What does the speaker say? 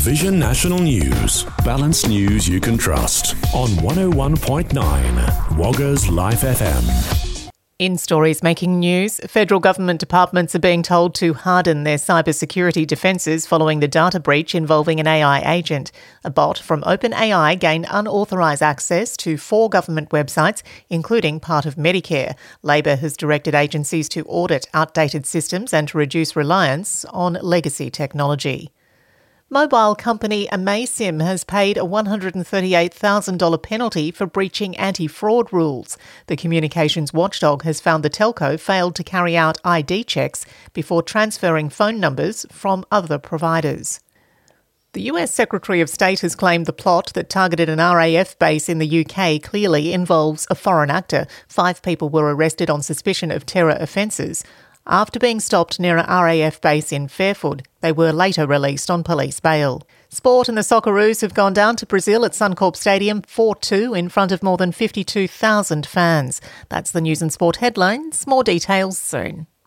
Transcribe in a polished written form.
Vision National News. Balanced news you can trust. On 101.9 Wagga's Life FM. In stories making news, federal government departments are being told to harden their cybersecurity defences following the data breach involving an AI agent. A bot from OpenAI gained unauthorised access to 4 government websites, including part of Medicare. Labor has directed agencies to audit outdated systems and to reduce reliance on legacy technology. Mobile company Amaysim has paid a $138,000 penalty for breaching anti-fraud rules. The communications watchdog has found the telco failed to carry out ID checks before transferring phone numbers from other providers. The US Secretary of State has claimed the plot that targeted an RAF base in the UK clearly involves a foreign actor. 5 people were arrested on suspicion of terror offences. After being stopped near a RAF base in Fairford, they were later released on police bail. Sport and the Socceroos have gone down to Brazil at Suncorp Stadium 4-2 in front of more than 52,000 fans. That's the news and sport headlines. More details soon.